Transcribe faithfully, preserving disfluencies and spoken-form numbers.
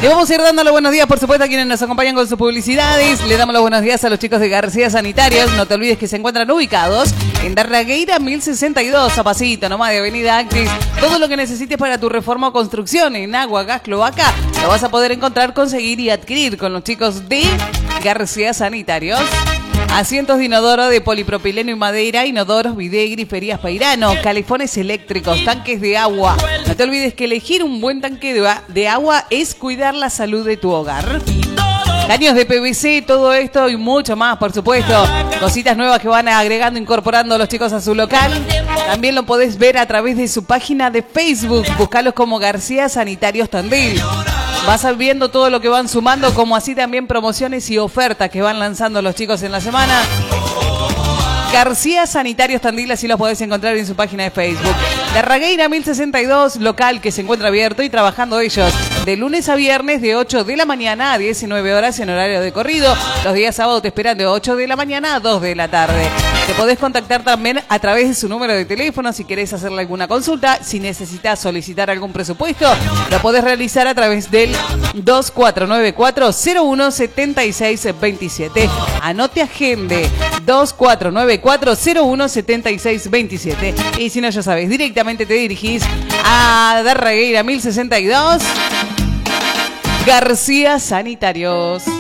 Le vamos a ir dando los buenos días, por supuesto, a quienes nos acompañan con sus publicidades. Le damos los buenos días a los chicos de García Sanitarios. No te olvides que se encuentran ubicados en Darregueira mil sesenta y dos, a pasito nomás de Avenida Actis. Todo lo que necesites para tu reforma o construcción en agua, gas, cloaca, lo vas a poder encontrar, conseguir y adquirir con los chicos de García Sanitarios. Asientos de inodoro de polipropileno y madera, inodoros, bidet, griferías Peirano, calefones eléctricos, tanques de agua. No te olvides que elegir un buen tanque de, de agua es cuidar la salud de tu hogar. Caños de P V C, todo esto y mucho más, por supuesto. Cositas nuevas que van agregando, incorporando los chicos a su local. También lo podés ver a través de su página de Facebook. Buscalos como García Sanitarios Tandil. Vas viendo todo lo que van sumando, como así también promociones y ofertas que van lanzando los chicos en la semana. García Sanitarios Tandil, así los podés encontrar en su página de Facebook. Darregueira mil sesenta y dos, local que se encuentra abierto y trabajando ellos de lunes a viernes de ocho de la mañana a diecinueve horas en horario de corrido. Los días sábados te esperan de ocho de la mañana a dos de la tarde. Te podés contactar también a través de su número de teléfono si querés hacerle alguna consulta. Si necesitas solicitar algún presupuesto, lo podés realizar a través del dos cuatro nueve cuatro cero uno siete seis dos siete. Anote agende dos cuatro nueve cuatro cero uno siete seis dos siete. Y si no, ya sabes, directamente te dirigís a Darregueira mil sesenta y dos, García Sanitarios.